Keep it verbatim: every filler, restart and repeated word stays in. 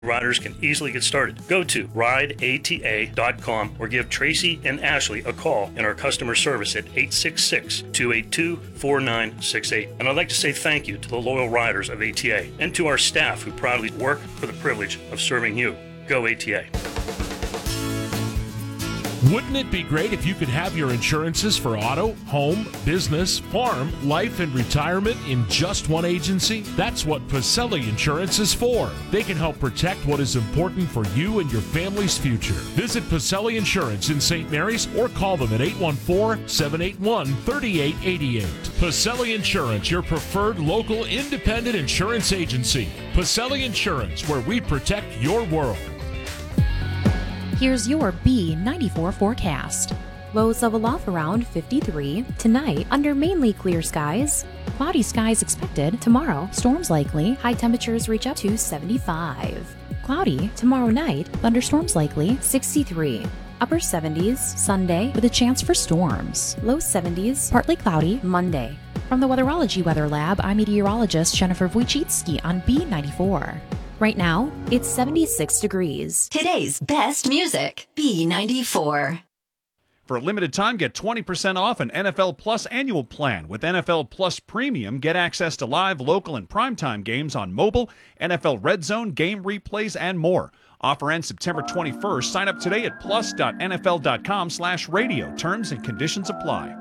Riders can easily get started. Go to ride A T A dot com or give Tracy and Ashley a call in our customer service at eight six six, two eight two, four nine six eight. And I'd like to say thank you to the loyal riders of A T A and to our staff who proudly work for the privilege of serving you. Go A T A. Wouldn't it be great if you could have your insurances for auto, home, business, farm, life, and retirement in just one agency? That's what Pacelli Insurance is for. They can help protect what is important for you and your family's future. Visit Pacelli Insurance in Saint Mary's or call them at eight one four, seven eight one, three eight eight eight. Pacelli Insurance, your preferred local independent insurance agency. Pacelli Insurance, where we protect your world. Here's your B ninety-four forecast. Lows level off around fifty-three. Tonight, under mainly clear skies. Cloudy skies expected. Tomorrow, storms likely. High temperatures reach up to seventy-five. Cloudy. Tomorrow night, thunderstorms likely. sixty-three. Upper seventies. Sunday, with a chance for storms. Low seventies. Partly cloudy. Monday. From the Weatherology Weather Lab, I'm meteorologist Jennifer Wojcicki on B ninety-four. Right now, it's seventy-six degrees. Today's best music, B ninety-four. For a limited time, get twenty percent off an N F L Plus annual plan. With N F L Plus Premium, get access to live, local, and primetime games on mobile, N F L Red Zone, game replays, and more. Offer ends September twenty-first. Sign up today at plus dot n f l dot com slash radio. Terms and conditions apply.